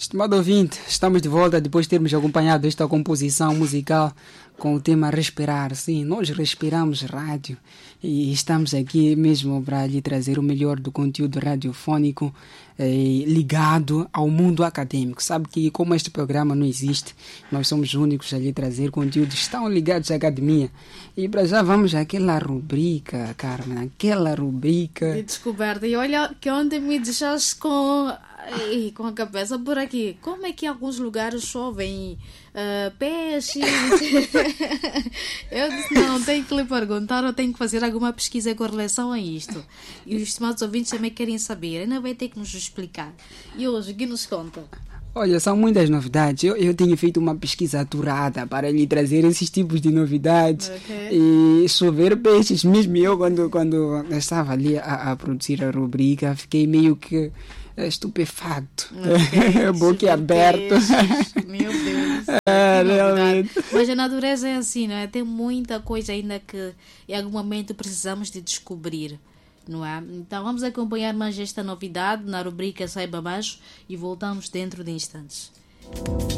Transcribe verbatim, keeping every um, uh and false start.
Estimado ouvinte, estamos de volta depois de termos acompanhado esta composição musical com o tema Respirar. Sim, nós respiramos rádio e estamos aqui mesmo para lhe trazer o melhor do conteúdo radiofônico eh, ligado ao mundo acadêmico. Sabe que como este programa não existe, nós somos os únicos a lhe trazer conteúdos tão ligados à academia. E para já vamos àquela rubrica, Carmen, aquela rubrica... De descoberta. E olha que ontem me deixaste com... E com a cabeça por aqui. Como é que em alguns lugares chovem uh, peixes? Eu disse, não, tenho que lhe perguntar, eu tenho que fazer alguma pesquisa com relação a isto. E os estimados ouvintes também querem saber. Ainda vai ter que nos explicar. E hoje, o que nos conta? Olha, são muitas novidades. Eu, eu tenho feito uma pesquisa aturada para lhe trazer esses tipos de novidades. Okay. E chover peixes. Mesmo eu, quando, quando estava ali a, a produzir a rubrica, fiquei meio que estupefacto. Okay. Boca aberta. Meu Deus. É, realmente. Mas a natureza é assim, não é? Tem muita coisa ainda que em algum momento precisamos de descobrir. Não é? Então vamos acompanhar mais esta novidade na rubrica Saiba Mais e voltamos dentro de instantes.